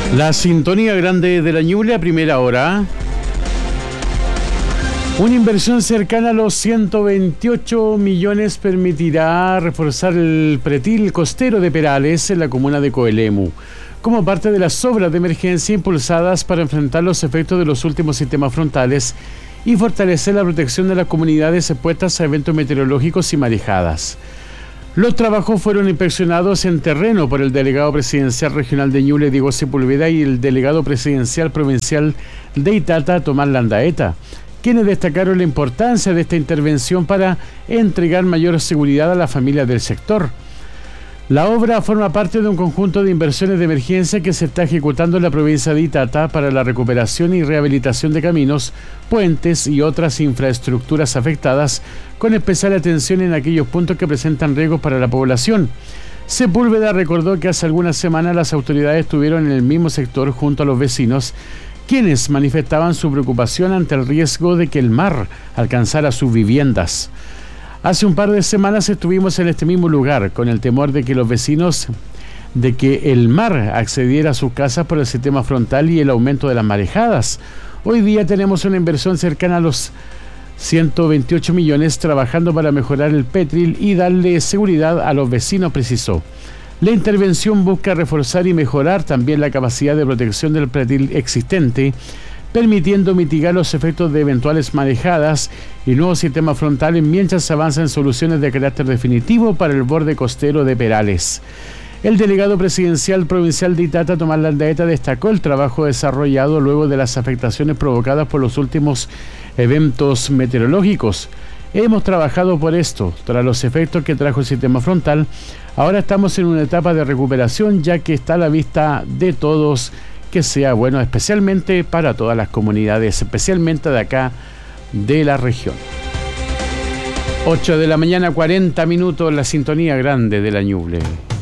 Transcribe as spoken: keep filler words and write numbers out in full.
La sintonía grande de la Ñuble a primera hora. Una inversión cercana a los ciento veintiocho millones permitirá reforzar el pretil costero de Perales en la comuna de Coelemu, como parte de las obras de emergencia impulsadas para enfrentar los efectos de los últimos sistemas frontales y fortalecer la protección de las comunidades expuestas a eventos meteorológicos y marejadas. Los trabajos fueron inspeccionados en terreno por el delegado presidencial regional de Ñuble, Diego Sepúlveda, y el delegado presidencial provincial de Itata, Tomás Landaeta, quienes destacaron la importancia de esta intervención para entregar mayor seguridad a las familias del sector. La obra forma parte de un conjunto de inversiones de emergencia que se está ejecutando en la provincia de Itata para la recuperación y rehabilitación de caminos, puentes y otras infraestructuras afectadas, con especial atención en aquellos puntos que presentan riesgos para la población. Sepúlveda recordó que hace algunas semanas las autoridades estuvieron en el mismo sector junto a los vecinos, quienes manifestaban su preocupación ante el riesgo de que el mar alcanzara sus viviendas. Hace un par de semanas estuvimos en este mismo lugar con el temor de que los vecinos, de que el mar accediera a sus casas por el sistema frontal y el aumento de las marejadas. Hoy día tenemos una inversión cercana a los ciento veintiocho millones trabajando para mejorar el petril y darle seguridad a los vecinos, precisó. La intervención busca reforzar y mejorar también la capacidad de protección del pretil existente, permitiendo mitigar los efectos de eventuales marejadas y nuevos sistemas frontales mientras se avanza en soluciones de carácter definitivo para el borde costero de Perales. El delegado presidencial provincial de Itata, Tomás Landaeta, destacó el trabajo desarrollado luego de las afectaciones provocadas por los últimos eventos meteorológicos. Hemos trabajado por esto, tras los efectos que trajo el sistema frontal. Ahora estamos en una etapa de recuperación, ya que está a la vista de todos que sea bueno, especialmente para todas las comunidades, especialmente de acá, de la región. ocho de la mañana, cuarenta minutos, la sintonía grande de la Ñuble.